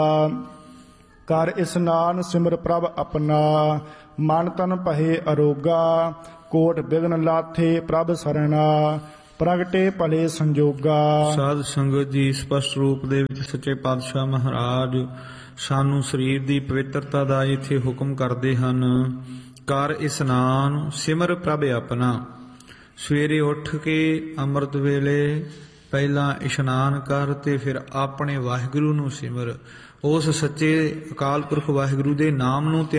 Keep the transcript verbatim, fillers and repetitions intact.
ਕਰ ਇਸਨਾਨ ਸਿਮਰ ਪ੍ਰਭ ਆਪਣਾ, ਮਨ ਤਨ ਭਏ ਅਰੋਗਾ, ਕੋਟ ਬਿਘਨ ਲਾਥੇ ਪ੍ਰਭ ਸਰਣਾ, ਪ੍ਰਗਟੇ ਭਲੇ ਸੰਜੋਗਾ। ਸਾਧ ਸੰਗਤ ਜੀ, ਸਪਸ਼ਟ ਰੂਪ ਦੇ ਵਿੱਚ ਸੱਚੇ ਪਾਤਸ਼ਾਹ ਮਹਾਰਾਜ ਸਾਨੂੰ ਸਰੀਰ ਦੀ ਪਵਿੱਤਰਤਾ ਦਾ ਇੱਥੇ ਹੁਕਮ ਕਰਦੇ ਹਨ। ਕਰ ਇਸਨਾਨ ਸਿਮਰ ਪ੍ਰਭ ਆਪਣਾ, ਸਵੇਰੇ ਉੱਠ ਕੇ ਅੰਮ੍ਰਿਤ ਵੇਲੇ ਪਹਿਲਾਂ ਇਸ਼ਨਾਨ ਕਰ ਤੇ ਫਿਰ ਆਪਣੇ ਵਾਹਿਗੁਰੂ ਨੂੰ ਸਿਮਰ। ਉਸ ਸੱਚੇ ਅਕਾਲ ਪੁਰਖ ਵਾਹਿਗੁਰੂ ਦੇ ਨਾਮ ਨੂੰ